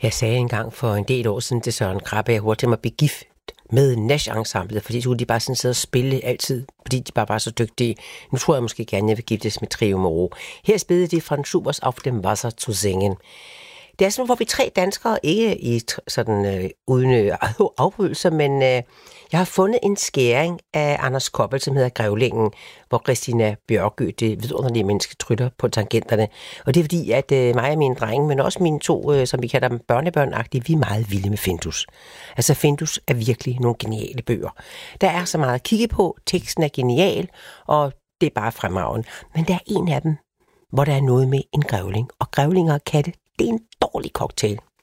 Jeg sagde engang for en del år siden til Søren Krabbe, at jeg hurtigt mig blive gift med Nash-ensemblet, fordi så kunne de bare sådan sidde og spille altid, fordi de bare var så dygtige. Nu tror jeg måske gerne, jeg vil giftes med Trio Moro. Her spillede de Franz Schuberts Auf dem Wasser zu singen. Det er sådan, hvor vi 3 danskere, ikke i sådan uden afbrydelser, men jeg har fundet en skæring af Anders Koppel, som hedder Grævlingen, hvor Christina Bjørkø, det vidunderlige menneske, trytter på tangenterne. Og det er fordi, at mig og mine drenge, men også mine 2, som vi kalder dem børnebørnagtige, vi er meget vilde med Findus. Altså Findus er virkelig nogle geniale bøger. Der er så meget at kigge på, teksten er genial, og det er bare fremragende. Men der er en af dem, hvor der er noget med en grævling, og grævlinger og katte, det er en dårlig cocktail.